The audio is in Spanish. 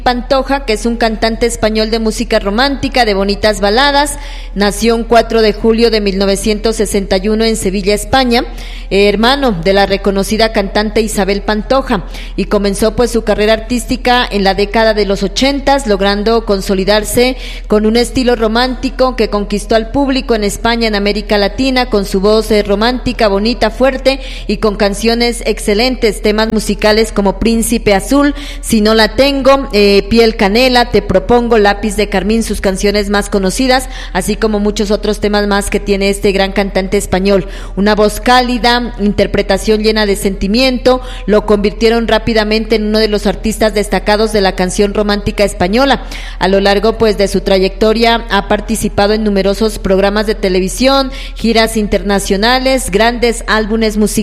Pantoja, que es un cantante español de música romántica, de bonitas baladas. Nació un 4 de julio de 1961 en Sevilla, España, hermano de la reconocida cantante Isabel Pantoja, y comenzó pues su carrera artística en la década de los 80, logrando consolidarse con un estilo romántico que conquistó al público en España, en América Latina, con su voz romántica, bonita, fuerte, y con canciones excelentes, temas musicales como Príncipe Azul, Si no la tengo, Piel Canela, Te propongo, Lápiz de Carmín, sus canciones más conocidas, así como muchos otros temas más que tiene este gran cantante español. Una voz cálida, interpretación llena de sentimiento, lo convirtieron rápidamente en uno de los artistas destacados de la canción romántica española. A lo largo pues de su trayectoria ha participado en numerosos programas de televisión, giras internacionales, grandes álbumes musicales.